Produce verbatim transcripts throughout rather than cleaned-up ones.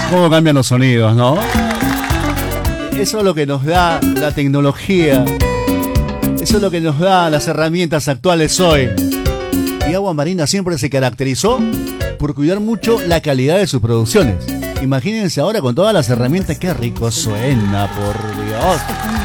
Cómo cambian los sonidos, ¿no? Eso es lo que nos da la tecnología. Eso es lo que nos da las herramientas actuales hoy. Y Agua Marina siempre se caracterizó por cuidar mucho la calidad de sus producciones. Imagínense ahora con todas las herramientas, qué rico suena, por Dios.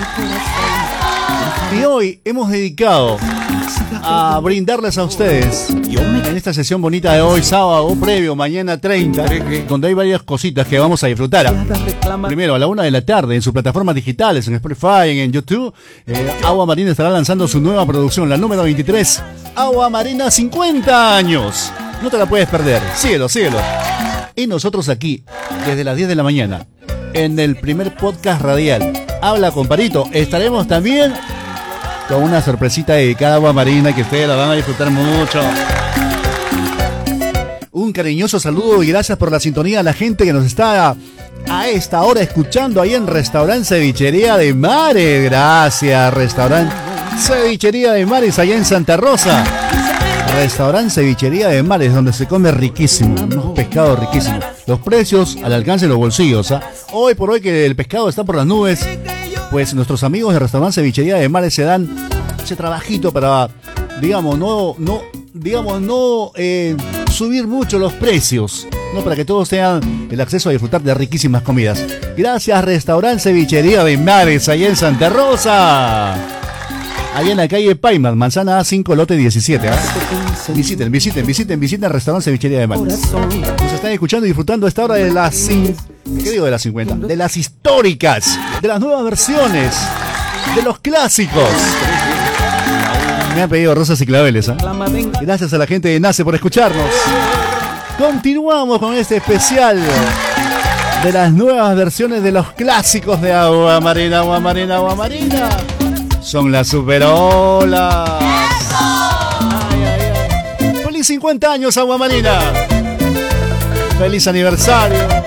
Y hoy hemos dedicado a brindarles a ustedes en esta sesión bonita de hoy, sábado previo, mañana treinta, donde hay varias cositas que vamos a disfrutar. Primero, a la una de la tarde, en sus plataformas digitales, en Spotify, en YouTube, eh, Agua Marina estará lanzando su nueva producción, la número veintitrés, Agua Marina cincuenta años. No te la puedes perder, síguelo, síguelo. Y nosotros aquí, desde las diez de la mañana, en el primer podcast radial, Habla con Parito, estaremos también con una sorpresita dedicada a Agua Marina que ustedes la van a disfrutar mucho. Un cariñoso saludo y gracias por la sintonía a la gente que nos está a esta hora escuchando ahí en Restaurante Cevichería de Mares. Gracias, Restaurante Cevichería de Mares allá en Santa Rosa. Restaurante Cevichería de Mares, donde se come riquísimo, unos pescados riquísimos. Los precios al alcance de los bolsillos, ¿eh? Hoy por hoy que el pescado está por las nubes, pues nuestros amigos de Restaurante Cevichería de Mares se dan ese trabajito para, digamos, no, no, digamos, no eh, subir mucho los precios, no, para que todos tengan el acceso a disfrutar de riquísimas comidas. Gracias, Restaurante Cevichería de Mares, allá en Santa Rosa. Allá en la calle Paimas, Manzana A cinco, lote diecisiete. ¿eh? Visiten, visiten, visiten, visiten el Restaurante Cevichería de Mares. Nos están escuchando y disfrutando a esta hora de las cin... ¿Qué digo de las cincuenta? De las históricas, de las nuevas versiones, de los clásicos. Me han pedido rosas y claveles. ¿eh? Gracias a la gente de Nace por escucharnos. Continuamos con este especial de las nuevas versiones de los clásicos de Agua Marina, Agua Marina, Agua Marina. Son las superolas. Ay, ay, ay. Feliz cincuenta años, Agua Marina. Feliz aniversario.